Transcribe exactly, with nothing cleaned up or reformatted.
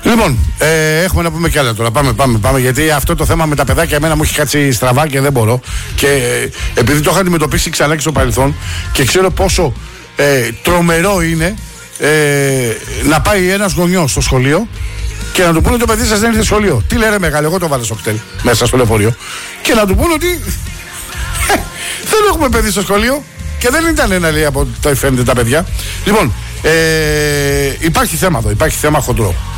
Λοιπόν, ε, έχουμε να πούμε κι άλλα τώρα. Πάμε, πάμε, πάμε. Γιατί αυτό το θέμα με τα παιδάκια εμένα μου έχει κάτσει στραβά και δεν μπορώ. Και ε, επειδή το είχα αντιμετωπίσει ξανά και στο παρελθόν και ξέρω πόσο ε, τρομερό είναι ε, να πάει ένας γονιός στο σχολείο και να του πούνε το παιδί σας δεν ήρθε στο σχολείο. Τι λέει ρε μεγάλο, εγώ το βάλω στο κτέλ μέσα στο λεωφορείο. Και να του πούνε ότι ε, δεν έχουμε παιδί στο σχολείο. Και δεν ήταν ένα λέει από το φαίνεται τα παιδιά. Λοιπόν, ε, υπάρχει θέμα εδώ, υπάρχει θέμα χοντρό.